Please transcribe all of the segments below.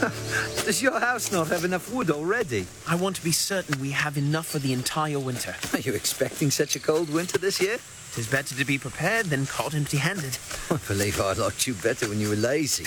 Does your house not have enough wood already? I want to be certain we have enough for the entire winter. Are you expecting such a cold winter this year? It is better to be prepared than caught empty-handed. I believe I liked you better when you were lazy.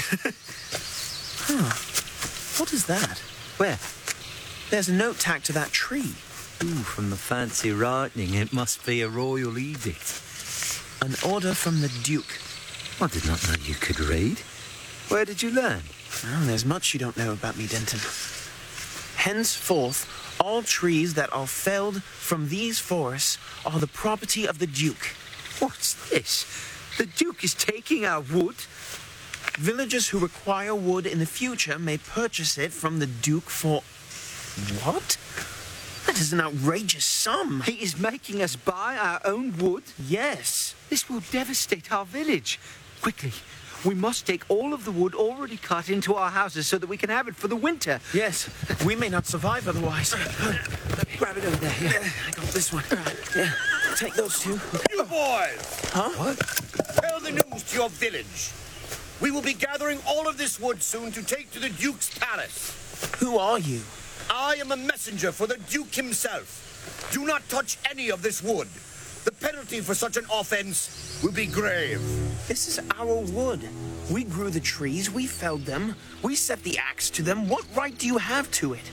What is that? Where? There's a note tacked to that tree. Ooh, from the fancy writing, it must be a royal edict. An order from the Duke. I did not know you could read. Where did you learn? Well, there's much you don't know about me, Denton. Henceforth, all trees that are felled from these forests are the property of the Duke. What's this? The Duke is taking our wood? Villagers who require wood in the future may purchase it from the Duke for... What? That is an outrageous sum. He is making us buy our own wood? Yes. This will devastate our village. Quickly, we must take all of the wood already cut into our houses so that we can have it for the winter. Yes. We may not survive otherwise. Grab it over there. Yeah. I got this one. Yeah. Take those two. You boys! Huh? What? Tell the news to your village. We will be gathering all of this wood soon to take to the Duke's palace. Who are you? I am a messenger for the Duke himself. Do not touch any of this wood. The penalty for such an offense will be grave. This is our wood. We grew the trees, we felled them, we set the axe to them. What right do you have to it?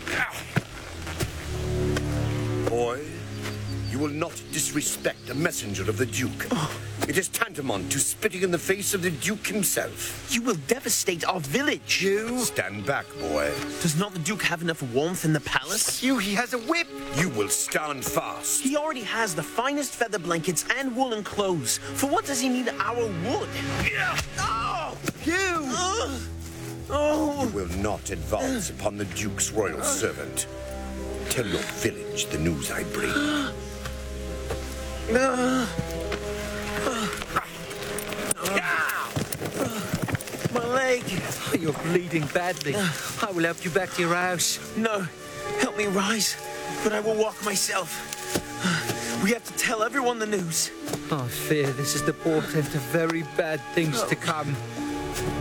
Boy, you will not disrespect a messenger of the Duke. It is tantamount to spitting in the face of the Duke himself. You will devastate our village. Stand back, boy. Does not the Duke have enough warmth in the palace? He has a whip. You will stand fast. He already has the finest feather blankets and woolen clothes. For what does he need our wood? Oh! Oh! You will not advance upon the Duke's royal servant. Tell your village the news I bring. My leg. You're bleeding badly. I will help you back to your house. No, help me rise, but I will walk myself. We have to tell everyone the news. I fear this is the portent of very bad things to come.